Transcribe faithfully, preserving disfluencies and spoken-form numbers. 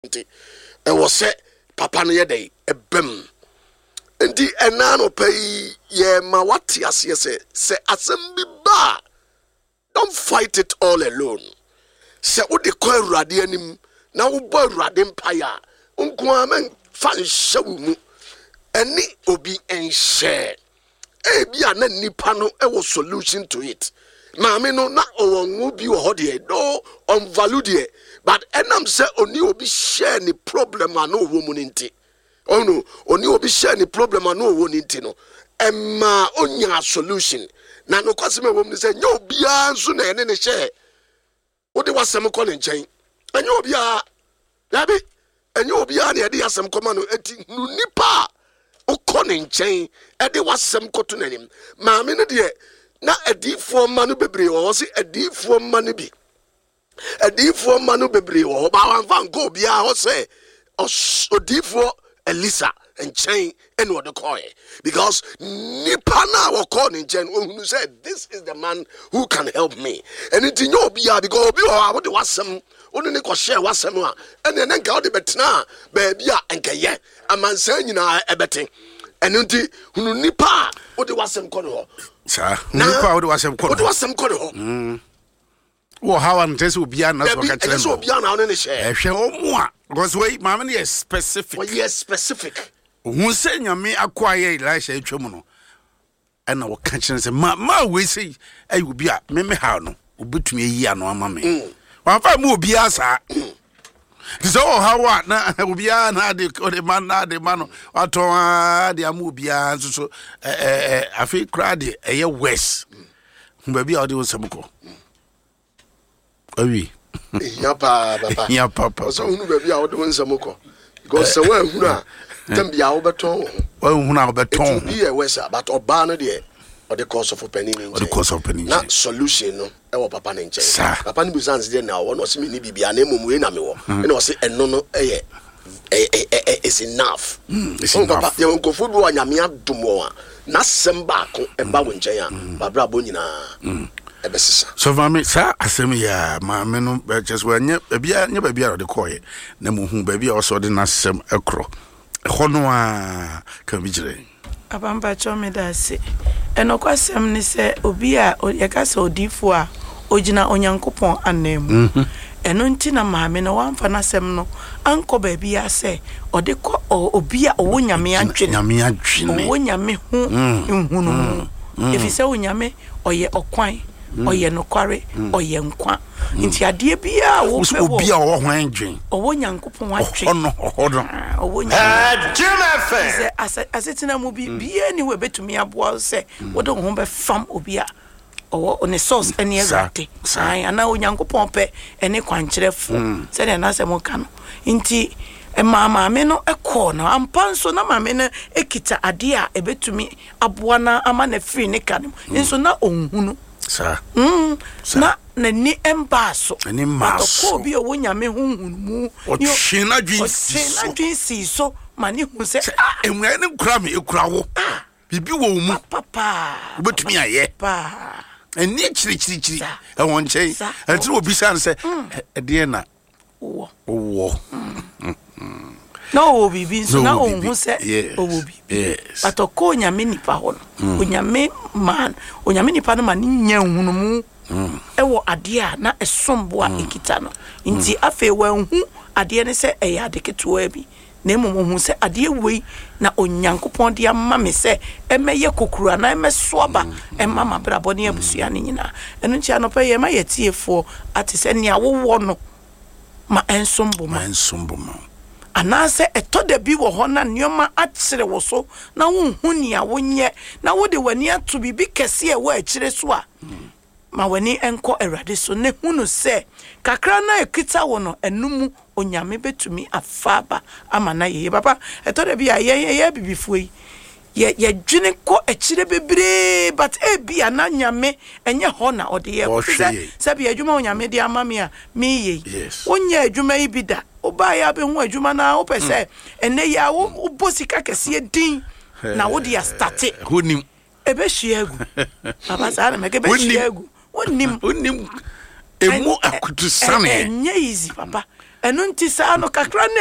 nti e wo se papa no ye dey ebem nti ena no pay ye ma wate ase se se asem bi ba don't fight it all alone se wo de ko awurade anim na wo bo awurade mpaya nko amen fa nhyewu mu eni obi enhye e bia na nipa no e wo solution to it maame no na owo bi wo ho de no on value de but enam say oni obi share ni problem ano wo mu nti oh no oni obi share ni problem ano wo nti no emma onya solution na no kwase me wo mu say nya obi anso na ene ne share wo de wasem ko ne nchen anya obi a yabi anya obi a na de asem ko ma no enti nu nipa o ko ne nchen e de wasem ko to nanim maame no de na adifo manu bebre wo se adifo manu bi adifo manu bebre wo ba wan fan go bia ho se odifo Elisa nchen ene wo de koy because nipa na wo call nchen who said this is the man who can help me and it no bia because obi wo wo de wasem oni ne ko share wasem a ene ne nka wo de betena ba bia enkaye amansan nyina ebeten ene nti hunu nipa wo de wasem ko no sa nipa wo de wasem ko no wo de wasem ko no mm wo hawa ntese obia na so ka kire so obia na ne share ehwe omu a because we mama ne specific well yes specific hu se nyame akwaye Elisha etwemu no ana wo ka kire se ma ma we sei ayi obia me me ha no obetumi yi ano ama me wa fa mu obia sa so hawa na obia na de de man na de man ato de amu obia so so eh eh afi kra de eye west ba bia ode wo sebuko awi ya pa papa ya papa so hunu ba bia ode wo sebuko because se wa hunu a tambia wo beton wa hunu a wo beton it be a west but oba no de or the course of opening or the course of opening na solution no e wo papa ne nche papa ne busanse de na wo no se me ni bibia na emom we na me wo e no se eno no eye is enough it's enough enough papa ye nkofo bi wa nyame adom wo a na sem ba ko e ba wo nche ya babra bo nyina e be sisa so mama sa asem ya mama no just wanye bia nya bia de koye na mu hu bia o so de na sem ekro hono a kan bi gire abamba chome dase eno kwasem ni se obi a yakasa odifo a ogina onyankopon anemu eno nti na maame no wamfa na sem no anko ba bia se ode ko obi a owo nyame antwene nyame antwene owo nyame hu nhunu efise onyame oye okwan oye nokware oye nkwa nti ade bia wo pe wo obi a wo hwan dwen owo nyankopon atwe ono ono owo nyame se asetina mu bi bia ni we betumi aboa se wo de ho be fam obi a owo on source ene egate sai ana onyankopon pe ene kwankyerefo se de na se mo ka no nti e mama me no ekọ na ampanso na mama me ekita ade a ebetumi aboa na ama na free ne ka no nso na onhunu sa mm na na ni embaso ni maso ko bi owo nyame hunhun mu o china dwin china dwin si so mani hu se enwe ne kura me ekura wo bibi wo mu papa obetumi aye pa eni chiri chiri chiri e won chei enti obi san se e de na wo wo no bibi so na ohun se o bibi atoko nyame nipa ho no onyame man onyame nipa no man nya hunu mu e wo ade a na esombo a ekita no nti afa wa hu ade ne se e ya de ketewa bi na emu hu se ade wei na onyankopon de ama me se e meye kokura na e mesoaba e mama brabo ne abusua ne nyina enu ntia no pe ye ma yetiefo ate se ne awowo no ma ensombo ma ensombo ma anase etoda bi wo ho na nioma akyere wo so na wo hu nia wo nye na wo de wani ato bibi kese e wo akyere so a ma wani enko erade so ne hunu se kakra na ekita wo no enumu onyame betumi afaba ama na ye papa etoda bi aye ye bibifo yi ye ye dwene ko akyere bebre but e bi ananyame enye ho na ode ye se bi adwuma onyame de amame a me ye onye adwuma yi bi da oba ya be hu adwuma na wo pese ene ya wo bosika kese din na wo de ya start honim ebe hyiagu papa sa na me ke be hyiagu wonim wonim emu akutu sane enye easy papa ɛno nti saa no kakra